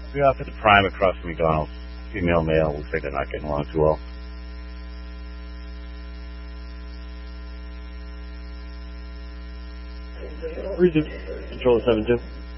We off at the Prime across from McDonald's. Female, male. Looks like they're not getting along too well. Region Control 7-2.